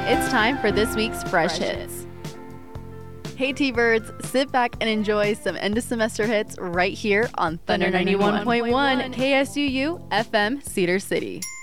It's time for this week's Fresh Hits. Hey T-Birds, sit back and enjoy some end of semester hits right here on Thunder 91.1 KSUU FM Cedar City.